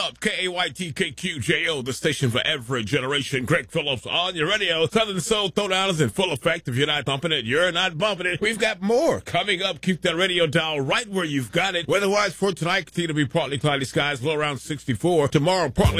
Up KAYTKQJO, the station for every generation. Greg Phillips on your radio. Southern Soul Throwdown is in full effect. If you're not thumping it, you're not bumping it. We've got more coming up. Keep that radio dial right where you've got it. Weather-wise for tonight, continue to be partly cloudy skies, low around 64. Tomorrow, partly